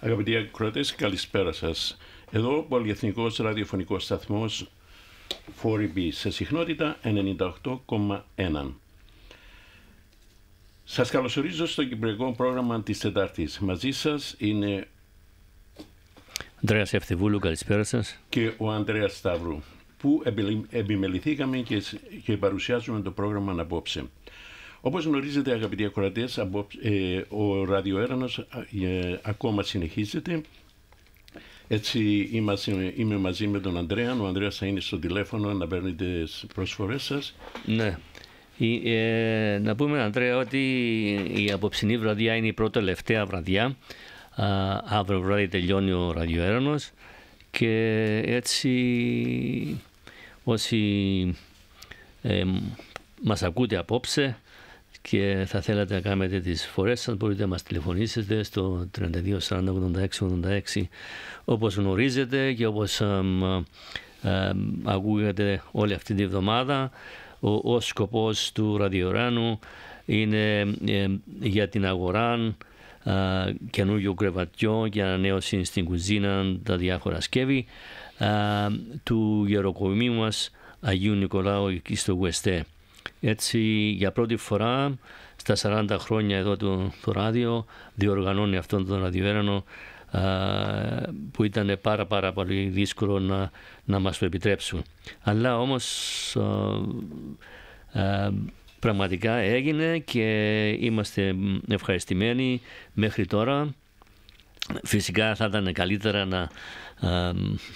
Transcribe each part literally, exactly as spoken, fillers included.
Αγαπητοί ακροατές, καλησπέρα σας. Εδώ ο πολυεθνικός ραδιοφωνικός σταθμός φορ ι μπι σε συχνότητα ενενήντα οκτώ κόμμα ένα. Σας καλωσορίζω στο κυπριακό πρόγραμμα της Τετάρτης. Μαζί σας είναι Ανδρέας Ευθυβούλου, καλησπέρα σας. Και ο Ανδρέας Σταύρου, που επιμεληθήκαμε και, και παρουσιάζουμε το πρόγραμμα απόψε. Όπως γνωρίζετε, αγαπητοί ακροατές, ε, ο ραδιοέρανος ε, ακόμα συνεχίζεται. Έτσι είμαστε, είμαι μαζί με τον Ανδρέα. Ο Ανδρέας θα είναι στο τηλέφωνο να παίρνει τις προσφορές σας. Ναι. Ε, να πούμε, Ανδρέα, ότι η απόψινή βραδιά είναι η πρώτη τελευταία βραδιά. Α, αύριο βράδυ τελειώνει ο ραδιοέρανος και έτσι όσοι ε, μας ακούτε απόψε και θα θέλατε να κάνετε τις φορές σας, μπορείτε να μας τηλεφωνήσετε στο τριάντα δύο σαράντα ογδόντα έξι ογδόντα έξι όπως γνωρίζετε και όπως ε, ε, ακούγεται όλη αυτή τη εβδομάδα. Ο, ο σκοπός του ραδιοεράνου είναι ε, για την αγορά Uh, καινούριο κρεβατιό και ανανέωση στην κουζίνα, τα διάφορα σκεύη uh, του γεροκομείου μας Αγίου Νικολάου εκεί στο Γουεστέ. Έτσι, για πρώτη φορά στα σαράντα χρόνια εδώ το, το ράδιο διοργανώνει αυτόν τον ραδιοέρανο uh, που ήταν πάρα πάρα πολύ δύσκολο να, να μας το επιτρέψουν. Αλλά όμως uh, uh, πραγματικά έγινε και είμαστε ευχαριστημένοι μέχρι τώρα. Φυσικά θα ήταν καλύτερα να, α,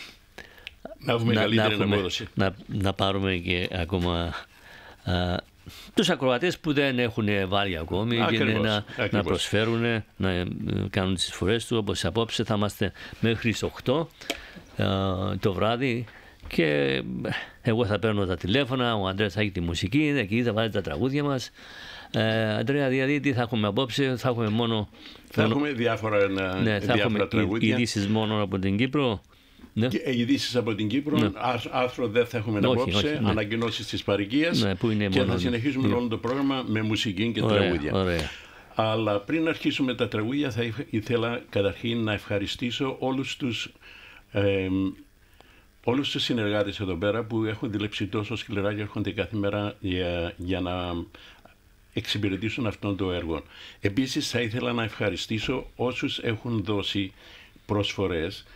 να έχουμε να, καλύτερη να, απόδοση. Να, να πάρουμε και ακόμα α, τους ακροατές που δεν έχουν βάλει ακόμη. Ακριβώς, και να, να προσφέρουν, να κάνουν τις φορές του. Όπως απόψε θα είμαστε μέχρι τις οκτώ α, το βράδυ. Και εγώ θα παίρνω τα τηλέφωνα, ο Ανδρέας θα έχει τη μουσική, εκεί θα βάλει τα τραγούδια μας. Ε, Ανδρέα, δηλαδή τι θα έχουμε απόψε, θα έχουμε μόνο... Θα μόνο, έχουμε διάφορα, ναι, ναι, θα διάφορα έχουμε τραγούδια. ειδήσεις μόνο από την Κύπρο. Ναι. Και ειδήσεις από την Κύπρο, ναι. Άρθρο δεν θα έχουμε όχι, απόψε, όχι, ναι. Ανακοινώσεις της παροικίας, ναι, που είναι και μόνο, θα συνεχίσουμε ναι. όλο το πρόγραμμα με μουσική και ωραία, τραγούδια. Ωραία. Αλλά πριν αρχίσουμε τα τραγούδια θα ήθελα καταρχήν να ευχαριστήσω όλους τους... Ε, όλους τους συνεργάτες εδώ πέρα που έχουν δουλέψει τόσο σκληρά και έρχονται κάθε μέρα για, για να εξυπηρετήσουν αυτό το έργο. Επίσης θα ήθελα να ευχαριστήσω όσους έχουν δώσει προσφορές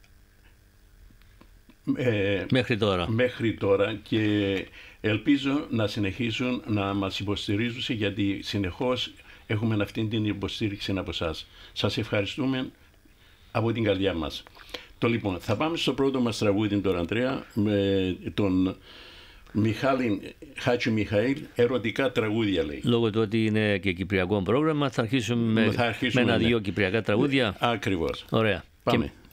ε, μέχρι τώρα. μέχρι τώρα και ελπίζω να συνεχίσουν να μας υποστηρίζουν, γιατί συνεχώς έχουμε αυτή την υποστήριξη από εσάς. Σας ευχαριστούμε από την καρδιά μας. Το λοιπόν, θα πάμε στο πρώτο μας τραγούδι τώρα, Ανδρέα, με τον Μιχάλη Χάτσι Μιχαήλ, ερωτικά τραγούδια λέει. Λόγω του ότι είναι και κυπριακό πρόγραμμα, θα αρχίσουμε, θα αρχίσουμε με ένα-δύο ναι. κυπριακά τραγούδια. Ακριβώς. Ωραία. Πάμε. Και...